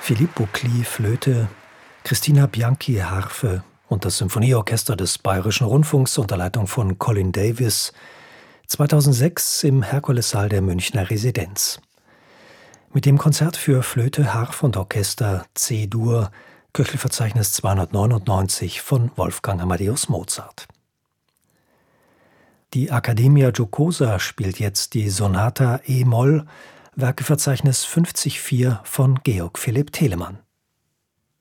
Filippo Klee, Flöte, Christina Bianchi, Harfe und das Symphonieorchester des Bayerischen Rundfunks unter Leitung von Colin Davis, 2006 im Herkulessaal der Münchner Residenz. Mit dem Konzert für Flöte, Harfe und Orchester C-Dur, Köchelverzeichnis 299 von Wolfgang Amadeus Mozart. Die Accademia Giocosa spielt jetzt die Sonata E-Moll, Werkeverzeichnis 50-4 von Georg Philipp Telemann.